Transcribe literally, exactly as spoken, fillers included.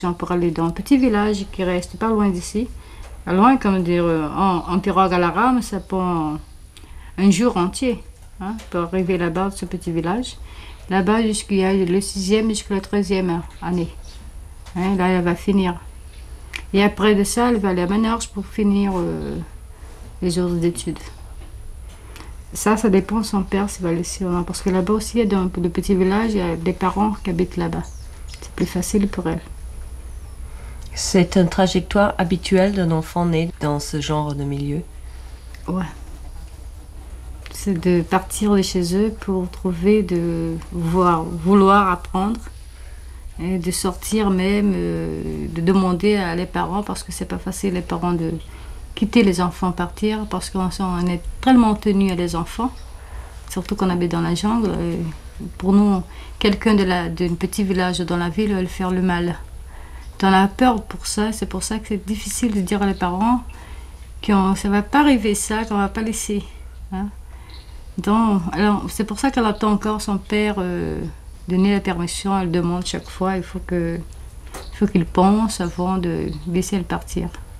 Pour aller dans un petit village qui reste pas loin d'ici. Loin, comme dire, en, en pirogue à la rame, ça prend un jour entier hein, pour arriver là-bas, de ce petit village. Là-bas, jusqu'à le sixième jusqu'à la treizième année. Hein, là, elle va finir. Et après de ça, elle va aller à Manorge pour finir euh, les jours d'études. Ça, ça dépend de son père s'il va laisser ou non. Parce que là-bas aussi, dans le petit village, il y a des parents qui habitent là-bas. C'est plus facile pour elle. C'est une trajectoire habituelle d'un enfant né dans ce genre de milieu? Ouais. C'est de partir de chez eux pour trouver, de voir, vouloir apprendre et de sortir même, euh, de demander à les parents, parce que c'est pas facile les parents de quitter les enfants, partir, parce qu'on on est tellement tenus à les enfants, surtout qu'on habite dans la jungle. Et pour nous, quelqu'un de la, d'un petit village dans la ville va le faire le mal. On a peur pour ça, c'est pour ça que c'est difficile de dire à les parents que ça ne va pas arriver ça, qu'on ne va pas laisser. Hein. Donc, alors, c'est pour ça qu'elle attend encore son père euh, donner la permission, elle demande chaque fois, il faut que, il faut qu'il pense avant de laisser elle partir.